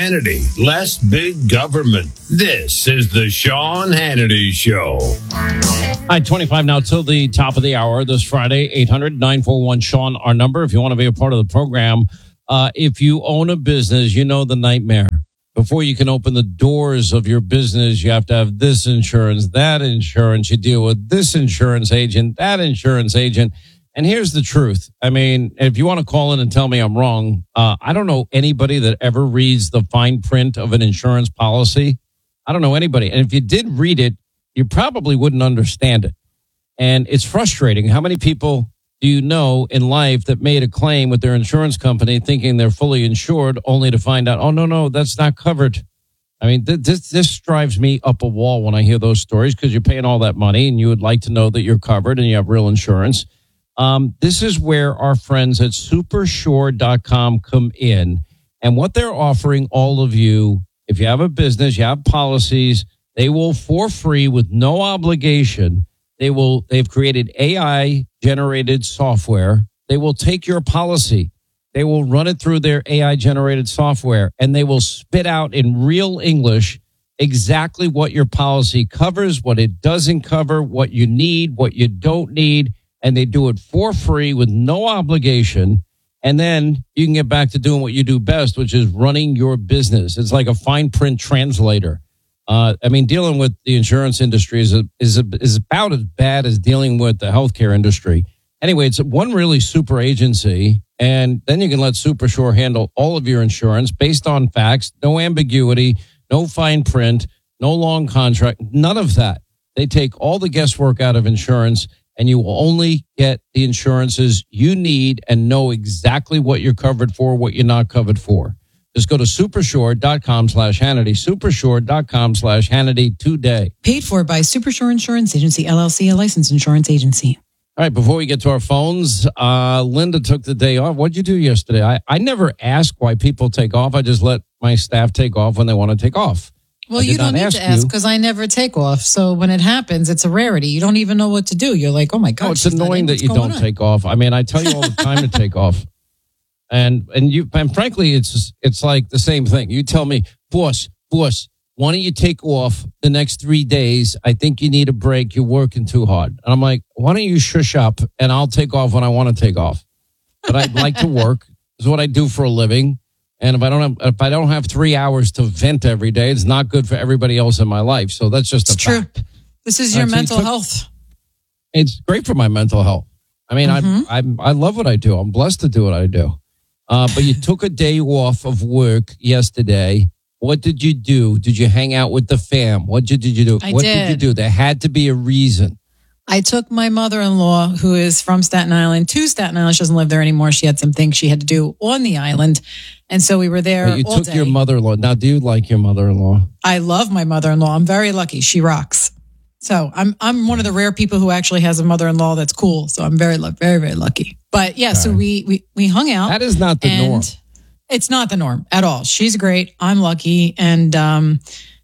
Hannity. Less big government. This is the Sean Hannity Show. All right, 25 now till the top of the hour this Friday. 800-941-SEAN, our number. If you want to be a part of the program, if you own a business, you know the nightmare. Before you can open the doors of your business, you have to have this insurance, that insurance. You deal with this insurance agent, that insurance agent. And here's the truth. I mean, if you want to call in and tell me I'm wrong, I don't know anybody that ever reads the fine print of an insurance policy. I don't know anybody. And if you did read it, you probably wouldn't understand it. And it's frustrating. How many people do you know in life that made a claim with their insurance company thinking they're fully insured only to find out, oh, no, that's not covered. I mean, this drives me up a wall when I hear those stories because you're paying all that money and you would like to know that you're covered and you have real insurance. This is where our friends at Supersure.com come in. And what they're offering all of you, if you have a business, you have policies, they will, for free with no obligation, they've created AI-generated software. They will take your policy. They will run it through their AI-generated software, and they will spit out in real English exactly what your policy covers, what it doesn't cover, what you need, what you don't need. And they do it for free with no obligation. And then you can get back to doing what you do best, which is running your business. It's like a fine print translator. I mean, dealing with the insurance industry is about as bad as dealing with the healthcare industry. Anyway, it's one really super agency. And then you can let Supersure handle all of your insurance based on facts, no ambiguity, no fine print, no long contract, none of that. They take all the guesswork out of insurance, and you will only get the insurances you need and know exactly what you're covered for, what you're not covered for. Just go to Supersure.com/Hannity, Supersure.com/Hannity today. Paid for by Supersure Insurance Agency, LLC, a licensed insurance agency. All right, before we get to our phones, Linda took the day off. What'd you do yesterday? I never ask why people take off. I just let my staff take off when they want to take off. Well, you don't need to ask because I never take off. So when it happens, it's a rarity. You don't even know what to do. You're like, oh my God. Oh, it's annoying that you don't take off. I mean, I tell you all the time to take off. And frankly, it's like the same thing. You tell me, boss, why don't you take off the next 3 days? I think you need a break. You're working too hard. And I'm like, why don't you shush up and I'll take off when I want to take off. But I'd like to work. This is what I do for a living. And if I don't have 3 hours to vent every day, it's not good for everybody else in my life. So that's just it's true. Fact. This is your mental health. It's great for my mental health. I mean, I love what I do. I'm blessed to do what I do. But you took a day off of work yesterday. What did you do? Did you hang out with the fam? What did you do? What did you do? There had to be a reason. I took my mother-in-law, who is from Staten Island, to Staten Island. She doesn't live there anymore. She had some things she had to do on the island. And so we were there you all took day. Your mother-in-law. Now, do you like your mother-in-law? I love my mother-in-law. I'm very lucky. She rocks. So I'm one of the rare people who actually has a mother-in-law that's cool. So I'm very, very lucky. But yeah, so we hung out. That is not the norm. It's not the norm at all. She's great. I'm lucky. And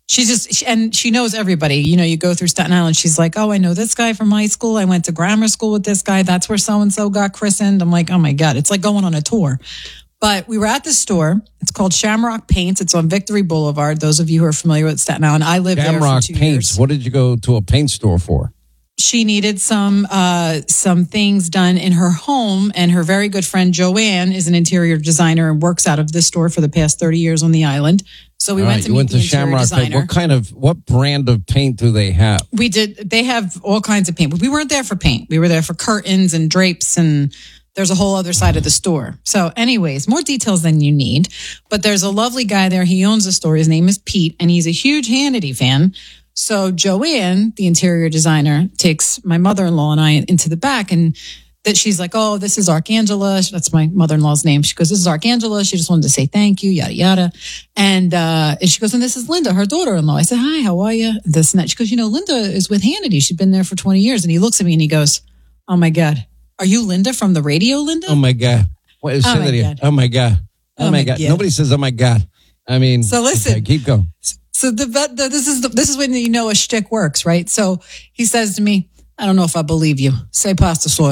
she knows everybody. You know, you go through Staten Island. She's like, oh, I know this guy from high school. I went to grammar school with this guy. That's where so-and-so got christened. I'm like, oh my God, it's like going on a tour. But we were at the store. It's called Shamrock Paints. It's on Victory Boulevard. Those of you who are familiar with Staten Island, I lived there for 2 years. Shamrock Paints. What did you go to a paint store for? She needed some things done in her home, and her very good friend Joanne is an interior designer and works out of this store for the past 30 years on the island. So we went to meet the interior designer. What brand of paint do they have? We did. They have all kinds of paint. We weren't there for paint. We were there for curtains and drapes, and there's a whole other side of the store. So anyways, more details than you need. But there's a lovely guy there. He owns the store. His name is Pete, and he's a huge Hannity fan. So Joanne, the interior designer, takes my mother-in-law and I into the back, and that she's like, oh, this is Archangela. That's my mother-in-law's name. She goes, this is Archangela. She just wanted to say thank you, yada, yada. And she goes, and this is Linda, her daughter-in-law. I said, hi, how are you? This and that. She goes, Linda is with Hannity. She's been there for 20 years. And he looks at me and he goes, oh my God, are you Linda from the radio, Linda? Oh my God. What is that? Oh my God. Oh my God. Nobody says, oh my God. I mean, so listen, okay, keep going. So this is when you know a shtick works, right? So he says to me, I don't know if I believe you. Say pasta sauce.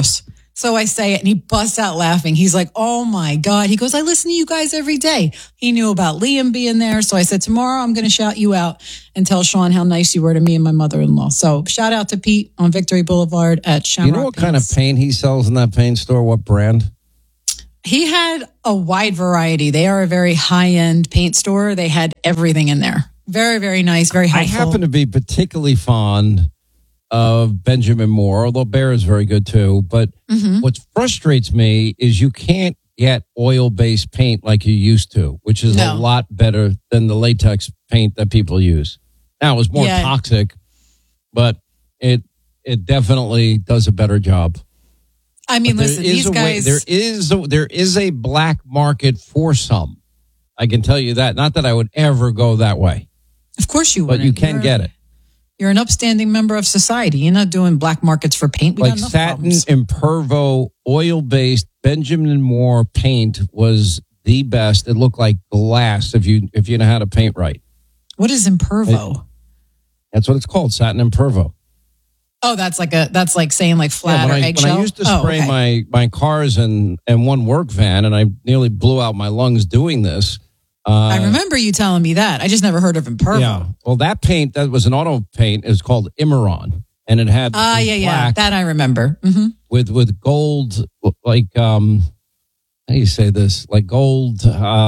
So I say it and he busts out laughing. He's like, oh my God. He goes, I listen to you guys every day. He knew about Liam being there. So I said, tomorrow I'm going to shout you out and tell Sean how nice you were to me and my mother-in-law. So shout out to Pete on Victory Boulevard at Shamrock. You know what kind of paint he sells in that paint store? What brand? He had a wide variety. They are a very high-end paint store. They had everything in there. Very, very nice, very helpful. I happen to be particularly fond of Benjamin Moore, although Bear is very good too. But what frustrates me is you can't get oil-based paint like you used to, which is a lot better than the latex paint that people use. Now, it was more toxic, but it definitely does a better job. I mean, listen, these guys... there is a black market for some. I can tell you that. Not that I would ever go that way. Of course you would. But you can get it. You're an upstanding member of society. You're not doing black markets for paint. We like Satin Impervo oil-based Benjamin Moore paint was the best. It looked like glass if you know how to paint right. What is Impervo? That's what it's called, Satin Impervo. Oh, that's like saying like flat or eggshell. When I used to spray my cars and one work van, and I nearly blew out my lungs doing this. I remember you telling me that. I just never heard of Impervo. Yeah. Well, that paint that was an auto paint is called Imeron, and it had black that I remember with gold, like how do you say this? Like gold.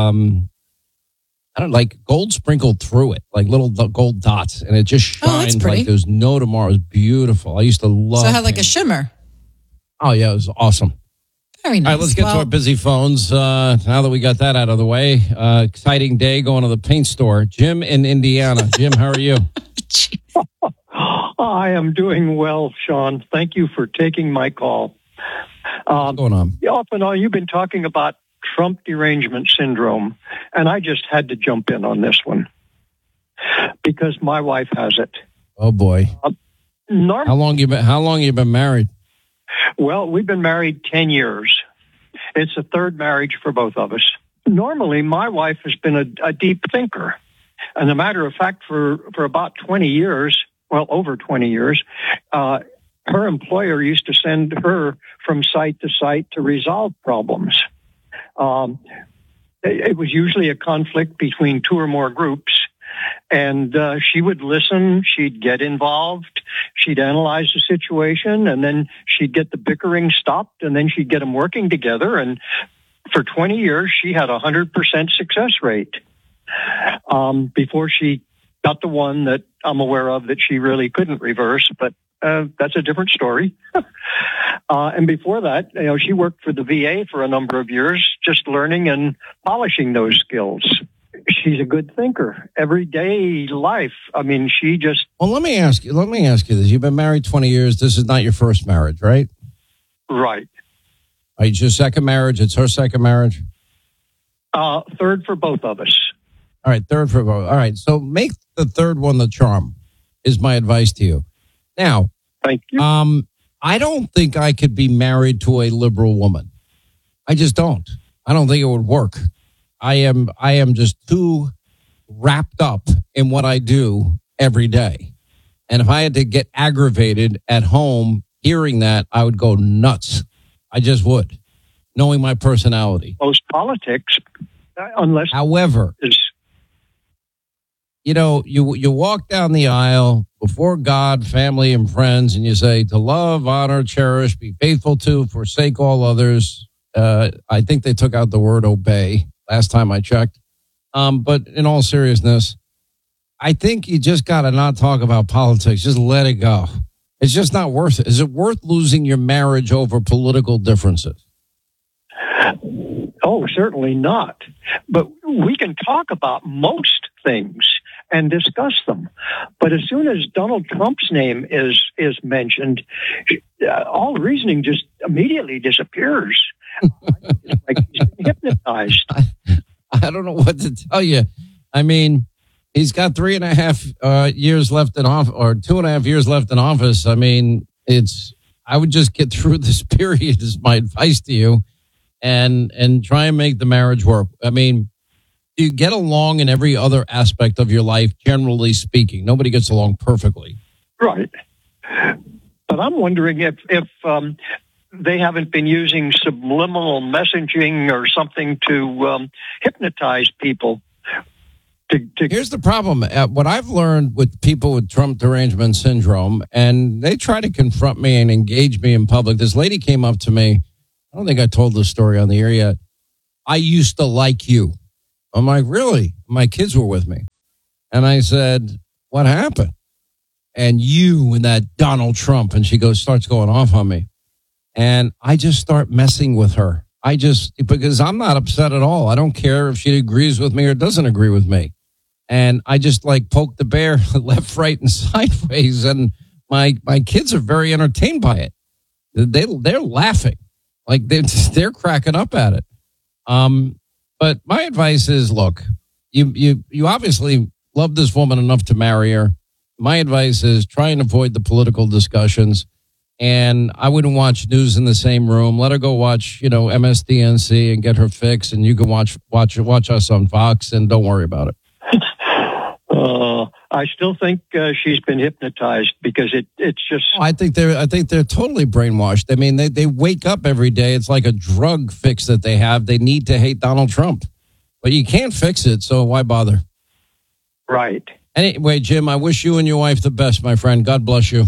I don't like gold sprinkled through it, like little gold dots, and it just shined like there's no tomorrow. It was beautiful. I used to love. So it had like a shimmer. Oh yeah, it was awesome. Very nice. All right, let's get to our busy phones. Now that we got that out of the way, exciting day going to the paint store. Jim in Indiana. Jim, how are you? I am doing well, Sean. Thank you for taking my call. What's going on? Off and on, you've been talking about Trump derangement syndrome, and I just had to jump in on this one because my wife has it. Oh boy! How long you been married? Well, we've been married 10 years. It's a third marriage for both of us. Normally, my wife has been a deep thinker. And a matter of fact, for about 20 years, well, over 20 years, her employer used to send her from site to site to resolve problems. It was usually a conflict between two or more groups. And she would listen, she'd get involved, she'd analyze the situation, and then she'd get the bickering stopped, and then she'd get them working together. And for 20 years, she had a 100% success rate before she got the one that I'm aware of that she really couldn't reverse, but that's a different story. And before that, she worked for the VA for a number of years, just learning and polishing those skills. She's a good thinker. Everyday life. I mean, she just... Well, let me ask you this. You've been married 20 years. This is not your first marriage, right? Right. It's your second marriage. It's her second marriage? Third for both of us. All right, third for both. All right, so make the third one the charm is my advice to you. Now, thank you. I don't think I could be married to a liberal woman. I just don't. I don't think it would work. I am just too wrapped up in what I do every day. And if I had to get aggravated at home hearing that, I would go nuts. I just would, knowing my personality. Most politics, unless... However, you walk down the aisle before God, family, and friends, and you say, to love, honor, cherish, be faithful to, forsake all others. I think they took out the word obey last time I checked. But in all seriousness, I think you just got to not talk about politics. Just let it go. It's just not worth it. Is it worth losing your marriage over political differences? Oh, certainly not. But we can talk about most things and discuss them. But as soon as Donald Trump's name is mentioned, all reasoning just immediately disappears. It's like he's been hypnotized. I don't know what to tell you. I mean, he's got 3.5 years left in office, or 2.5 years left in office. I mean, I would just get through this period is my advice to you, and try and make the marriage work. I mean, you get along in every other aspect of your life, generally speaking. Nobody gets along perfectly. Right. But I'm wondering if they haven't been using subliminal messaging or something to hypnotize people. Here's the problem. What I've learned with people with Trump derangement syndrome, and they try to confront me and engage me in public. This lady came up to me. I don't think I told this story on the air yet. I used to like you. I'm like, really? My kids were with me. And I said, what happened? And you and that Donald Trump. And she starts going off on me. And I just start messing with her. Because I'm not upset at all. I don't care if she agrees with me or doesn't agree with me. And I just like poke the bear left, right, and sideways. And my kids are very entertained by it. They're laughing. Like they're cracking up at it. But my advice is, look, you obviously love this woman enough to marry her. My advice is try and avoid the political discussions. And I wouldn't watch news in the same room. Let her go watch, MSDNC and get her fix. And you can watch us on Fox and don't worry about it. I still think she's been hypnotized because it's just. I think they're totally brainwashed. I mean, they wake up every day. It's like a drug fix that they have. They need to hate Donald Trump, but you can't fix it. So why bother? Right. Anyway, Jim, I wish you and your wife the best, my friend. God bless you.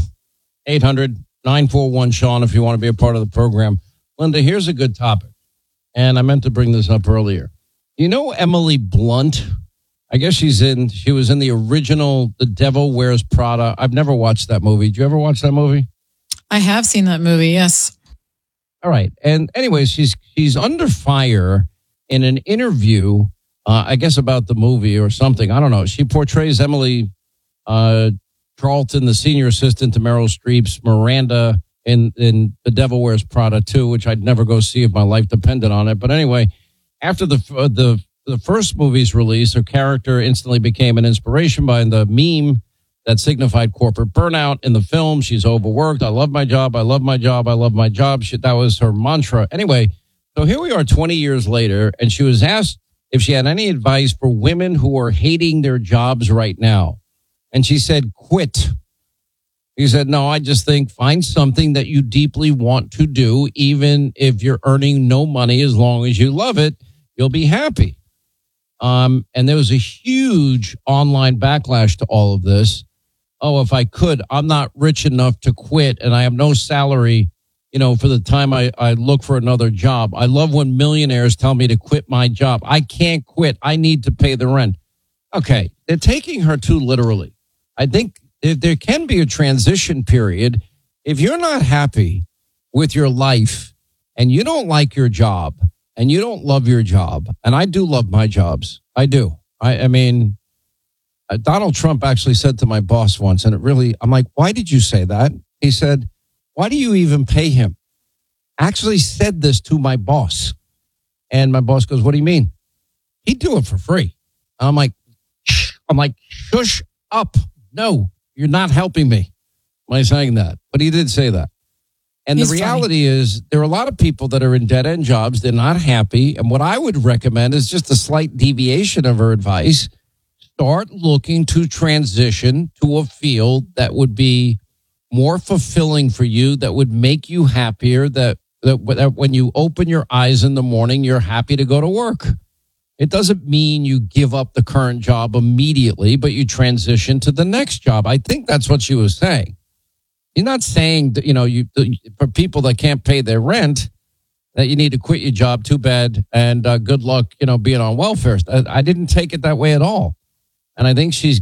800-941-SEAN if you want to be a part of the program. Linda, here's a good topic. And I meant to bring this up earlier. You know Emily Blunt? I guess she was in the original The Devil Wears Prada. I've never watched that movie. Did you ever watch that movie? I have seen that movie, yes. All right. And anyways, she's under fire in an interview, I guess about the movie or something. I don't know. She portrays Emily Charlton, the senior assistant to Meryl Streep's Miranda in The Devil Wears Prada 2, which I'd never go see if my life depended on it. But anyway, after the first movie's release, her character instantly became an inspiration by the meme that signified corporate burnout. In the film, she's overworked. I love my job. I love my job. I love my job. That was her mantra. Anyway, so here we are 20 years later, and she was asked if she had any advice for women who are hating their jobs right now. And she said, quit. He said, no, I just think find something that you deeply want to do, even if you're earning no money, as long as you love it, you'll be happy. And there was a huge online backlash to all of this. Oh, if I could, I'm not rich enough to quit and I have no salary, for the time I look for another job. I love when millionaires tell me to quit my job. I can't quit. I need to pay the rent. Okay, they're taking her too literally. I think there can be a transition period. If you're not happy with your life and you don't like your job and you don't love your job, and I do love my jobs. I do. I mean, Donald Trump actually said to my boss once, and I'm like, why did you say that? He said, why do you even pay him? Actually said this to my boss. And my boss goes, what do you mean? He'd do it for free. And I'm like, shush up. No, you're not helping me by saying that. But he did say that. And the reality is there are a lot of people that are in dead-end jobs. They're not happy. And what I would recommend is just a slight deviation of her advice. Start looking to transition to a field that would be more fulfilling for you, that would make you happier, that when you open your eyes in the morning, you're happy to go to work. It doesn't mean you give up the current job immediately, but you transition to the next job. I think that's what she was saying. You're not saying that, for people that can't pay their rent, that you need to quit your job. Too bad. And good luck, being on welfare. I didn't take it that way at all. And I think she's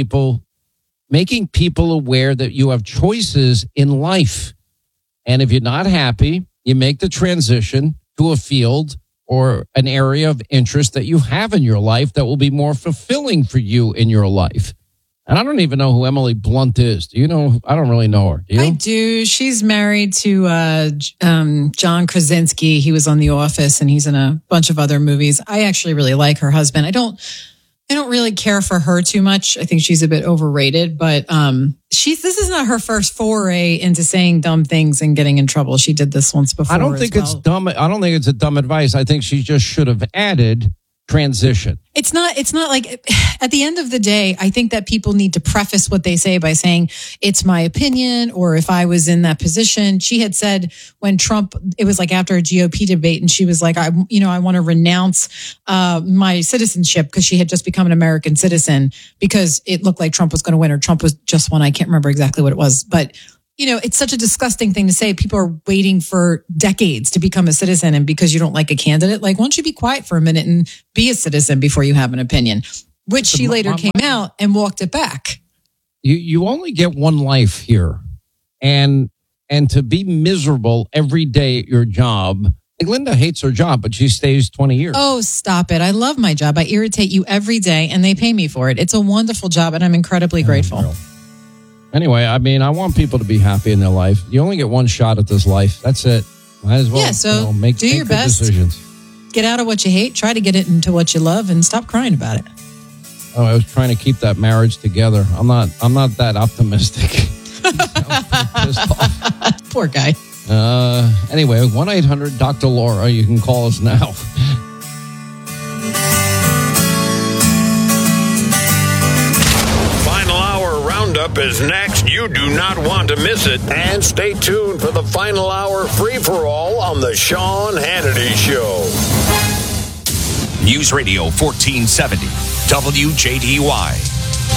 making people aware that you have choices in life. And if you're not happy, you make the transition to a field or an area of interest that you have in your life that will be more fulfilling for you in your life. And I don't even know who Emily Blunt is. Do you know? I don't really know her. Do you? I do. She's married to John Krasinski. He was on The Office and he's in a bunch of other movies. I actually really like her husband. I don't really care for her too much. I think she's a bit overrated, but this is not her first foray into saying dumb things and getting in trouble. She did this once before. I don't think it's dumb. I don't think it's a dumb advice. I think she just should have added transition. It's not like, at the end of the day, I think that people need to preface what they say by saying it's my opinion, or if I was in that position. She had said when Trump, it was like after a GOP debate, and she was like, I want to renounce my citizenship, because she had just become an American citizen because it looked like Trump was going to win, or Trump was just won. I can't remember exactly what it was, but it's such a disgusting thing to say. People are waiting for decades to become a citizen, and because you don't like a candidate, like, why don't you be quiet for a minute and be a citizen before you have an opinion? Which she later came out and walked it back. You only get one life here, and to be miserable every day at your job. Like, Linda hates her job, but she stays 20 years. Oh, stop it! I love my job. I irritate you every day, and they pay me for it. It's a wonderful job, and I'm incredibly grateful. Anyway, I mean, I want people to be happy in their life. You only get one shot at this life. That's it. Might as well. Yeah, so make your good best. decisions. Get out of what you hate. Try to get it into what you love, and stop crying about it. Oh, I was trying to keep that marriage together. I'm not that optimistic. Pissed off. Poor guy. Anyway, 1-800-Dr. Laura. You can call us now. Roundup is next. You do not want to miss it. And stay tuned for the final hour free-for-all on the Sean Hannity Show. News Radio 1470, WJDY.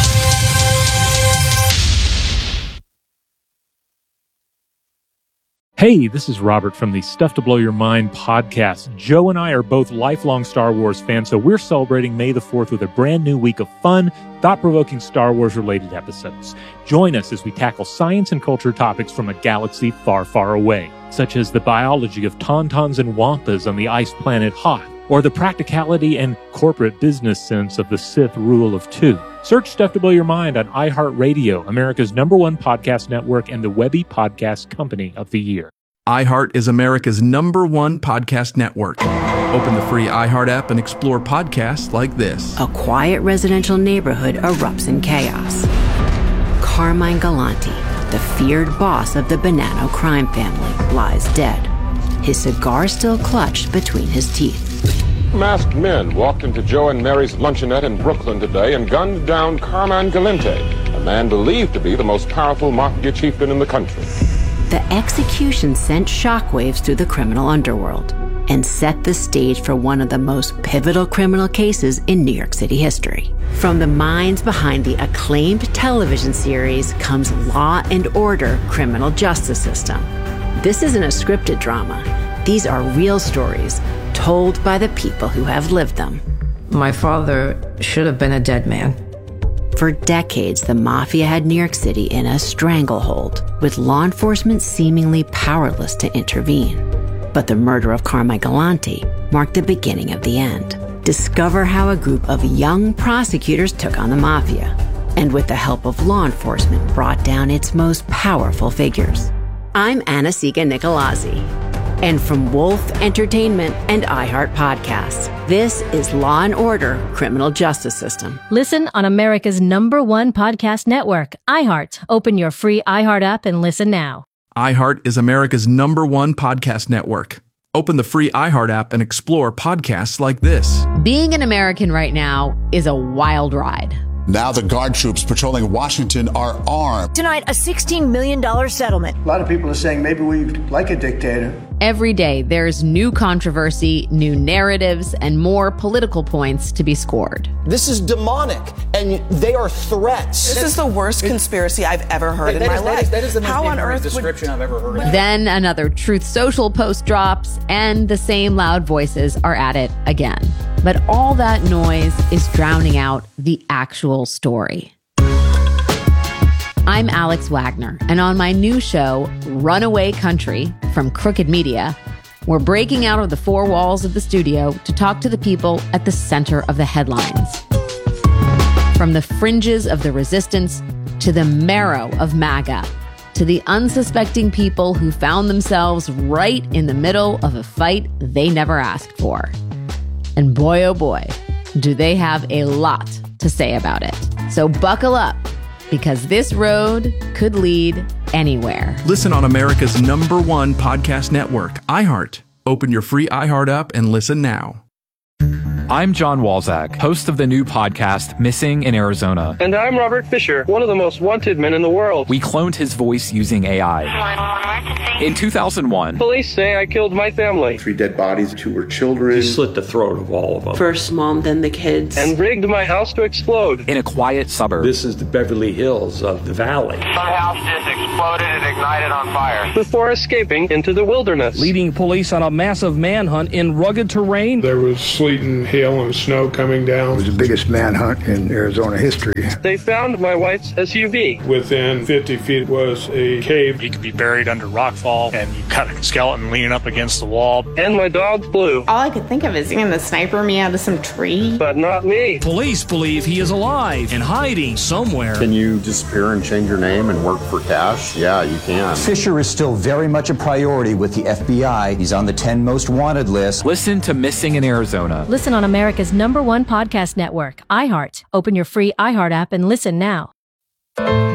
Hey, this is Robert from the Stuff to Blow Your Mind podcast. Joe and I are both lifelong Star Wars fans, so we're celebrating May the 4th with a brand new week of fun, thought-provoking Star Wars-related episodes. Join us as we tackle science and culture topics from a galaxy far, far away, such as the biology of tauntauns and wampas on the ice planet Hoth, or the practicality and corporate business sense of the Sith Rule of Two. Search Stuff to Blow Your Mind on iHeartRadio, America's #1 podcast network and the Webby Podcast Company of the Year. iHeart is America's #1 podcast network. Open the free iHeart app and explore podcasts like this. A quiet residential neighborhood erupts in chaos. Carmine Galante, the feared boss of the Bonanno crime family, lies dead, his cigar still clutched between his teeth. Masked men walked into Joe and Mary's luncheonette in Brooklyn today and gunned down Carmine Galante, a man believed to be the most powerful mafia chieftain in the country. The execution sent shockwaves through the criminal underworld and set the stage for one of the most pivotal criminal cases in New York City history. From the minds behind the acclaimed television series comes Law and Order: Criminal Justice System. This isn't a scripted drama. These are real stories told by the people who have lived them. My father should have been a dead man. For decades, the mafia had New York City in a stranglehold, with law enforcement seemingly powerless to intervene. But the murder of Carmine Galante marked the beginning of the end. Discover how a group of young prosecutors took on the mafia, and with the help of law enforcement, brought down its most powerful figures. I'm Anna-Sigga Nicolazzi. And from Wolf Entertainment and iHeart Podcasts, this is Law and Order: Criminal Justice System. Listen on America's #1 podcast network, iHeart. Open your free iHeart app and listen now. iHeart is America's #1 podcast network. Open the free iHeart app and explore podcasts like this. Being an American right now is a wild ride. Now the guard troops patrolling Washington are armed. Tonight, a $16 million settlement. A lot of people are saying maybe we like a dictator. Every day, there's new controversy, new narratives, and more political points to be scored. This is demonic, and they are threats. This is the worst conspiracy I've ever heard in my life. That is the most ignorant description I've ever heard. Then another Truth Social post drops, and the same loud voices are at it again. But all that noise is drowning out the actual story. I'm Alex Wagner, and on my new show, Runaway Country, from Crooked Media, we're breaking out of the four walls of the studio to talk to the people at the center of the headlines. From the fringes of the resistance to the marrow of MAGA, to the unsuspecting people who found themselves right in the middle of a fight they never asked for. And boy, oh boy, do they have a lot to say about it. So buckle up, because this road could lead anywhere. Listen on America's #1 podcast network, iHeart. Open your free iHeart app and listen now. I'm John Walzak, host of the new podcast, Missing in Arizona. And I'm Robert Fisher, one of the most wanted men in the world. We cloned his voice using AI. In 2001, police say I killed my family. 3 dead bodies, 2 were children. He slit the throat of all of them. First mom, then the kids. And rigged my house to explode. In a quiet suburb. This is the Beverly Hills of the valley. Some house just exploded and ignited on fire. Before escaping into the wilderness. Leading police on a massive manhunt in rugged terrain. There was sleet and hail and snow coming down. It was the biggest manhunt in Arizona history. They found my wife's SUV. Within 50 feet was a cave. He could be buried under rockfall, and you got a skeleton leaning up against the wall. And my dog Blue. All I could think of is going to sniper me out of some tree. But not me. Police believe he is alive and hiding somewhere. Can you disappear and change your name and work for cash? Yeah, you can. Fisher is still very much a priority with the FBI. He's on the 10 most wanted list. Listen to Missing in Arizona. Listen on America's #1 podcast network, iHeart. Open your free iHeart app and listen now.